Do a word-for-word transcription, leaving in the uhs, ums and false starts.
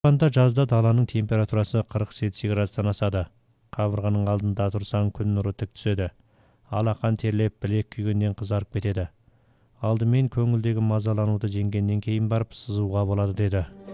Анда жазда даланың температурасы қырық жеті градустан асады. Қабырғаның алдында тұрсаң күн нұры тік түседі. Алақан терлеп, білек күйгеннен қызарып кетеді. Алдымен көңілдегі мазалануды жеңгеннен кейін барып сызуға болады деді.